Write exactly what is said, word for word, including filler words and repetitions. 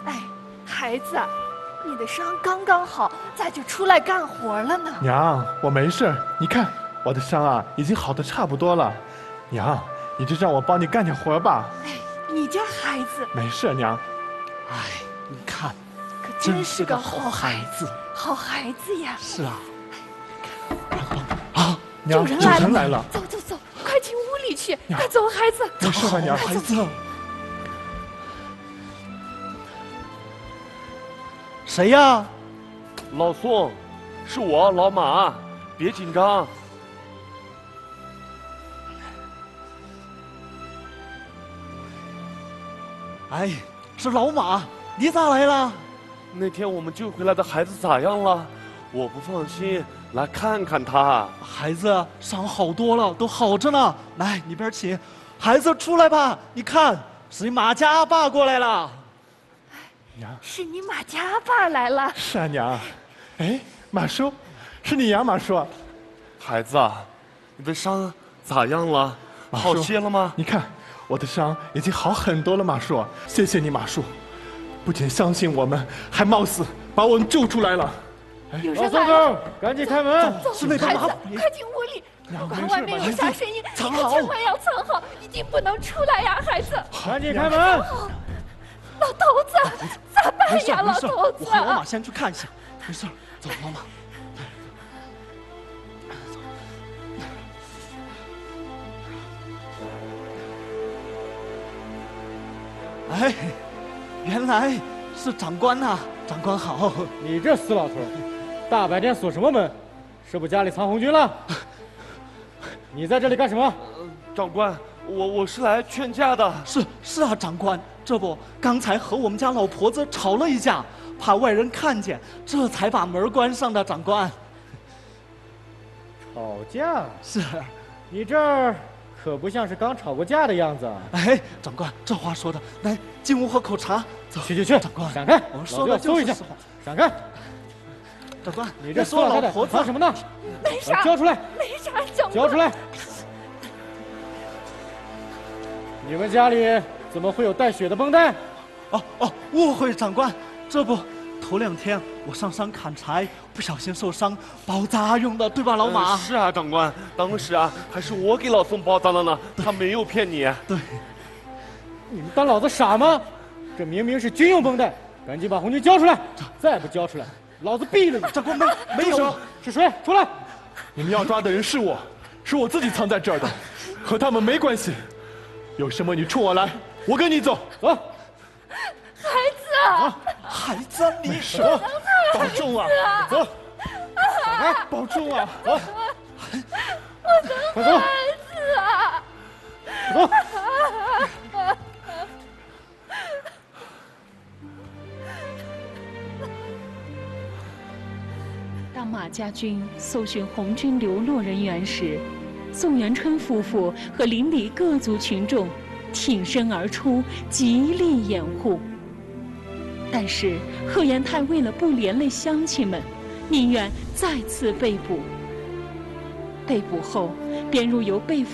哎，孩子，你的伤刚刚好，咋就出来干活了呢？ 娘，我没事，你看我的伤啊，已经好的差不多了。娘，你就让我帮你干点活吧。 哎，你这孩子， 没事，娘。 哎，你看， 可真是个好孩子， 好孩子呀。 是啊。 啊，娘， 主人来了， 来了， 走走走，快进屋里去，快走，孩子。 没事吧，娘？ 孩子。谁呀？ 老宋，是我老马，别紧张。 哎，是老马，你咋来了？ 那天我们救回来的孩子咋样了？我不放心，来看看他。 孩子伤好多了，都好着呢。来，里边请。孩子出来吧，你看，是你马家爸过来了。 娘， 是你马家爸来了。 是啊，娘。哎，马叔，是你呀，马叔。 孩子啊，你的伤咋样了？好些了吗？ 你看，我的伤已经好很多了，马叔。谢谢你，马叔，不仅相信我们，还冒死把我们救出来了。 有老宋人来了， 头，赶紧开门！ 走， 是那个马孩子，快进屋里，不管外面有啥声音， 藏好， 千万要藏好，一定不能出来呀，孩子。 赶紧开门！ 老头子，咋办呀，老头子？ 我和老马先去看一下。没事，走，老马。哎，原来是长官呐！长官好。 你这死老头，大白天锁什么门？是不是家里藏红军了？你在这里干什么？ 呃、长官，我我是来劝架的。 是是啊，长官，这不刚才和我们家老婆子吵了一架，怕外人看见，这才把门关上的。长官， 吵架？ 是。 你这儿可不像是刚吵过架的样子。 哎，长官，这话说的，来进屋喝口茶。走， 去去去， 长官， 闪开！ 我们说的就是实话。 闪开！ 长官， 你这说老婆子藏什么呢？ 没啥， 交出来！ 没啥，长官， 交出来！你们家里怎么会有带血的绷带？ 哦哦，误会，长官，这不，头两天我上山砍柴，不小心受伤，包扎用的，对吧，老马？ 呃、是啊，长官，当时啊，还是我给老宋包扎的呢，他没有骗你。 对。 你们当老子傻吗？这明明是军用绷带，赶紧把红军交出来！再不交出来，老子毙了你！ 长官，没没有， 是谁？出来！ 你们要抓的人是我，是我自己藏在这儿的，和他们没关系。有什么你冲我来，我跟你走。 走。 孩子， 啊、孩子，你说，保重啊！走， 闪开！ 保重啊！ 走， 我的快走！ 孩子啊！ 走。 当马家军搜寻红军流落人员时，宋元春夫妇和邻里各族群众挺身而出，极力掩护。但是贺延泰为了不连累乡亲们，宁愿再次被捕。被捕后，便入由被